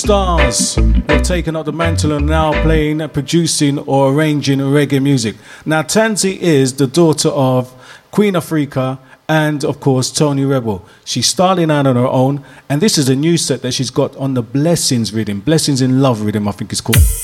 Stars have taken up the mantle and now playing, producing or arranging reggae music. Now Tanzi is the daughter of Queen Africa and of course Tony Rebel. She's starting out on her own, and this is a new set that she's got on the Blessings rhythm, Blessings in Love rhythm I think it's called.